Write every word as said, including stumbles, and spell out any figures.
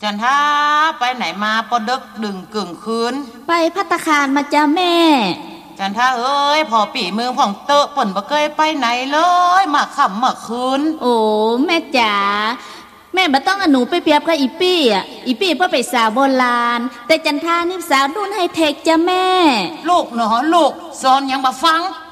จันท่าไปไหนมาปอดึกดึงกึ่งคืนไปภัตตาคารมาจ้าแม่จันท่าเอ้ยพอปีมือผ่องเตอะป่นบ่เคยไปไหนเลยมาค่ำมาคืนโอ้แม่จ๋าแม่บ่ต้องอหนูไปเปรียบกับอีปี้อ่ะอีปี้เพ่อไปสาวโบราณแต่จันท่านี่สาวรุ่นไฮเทคจ้าแม่ลูกหนอลูกสอนยังบ่ฟัง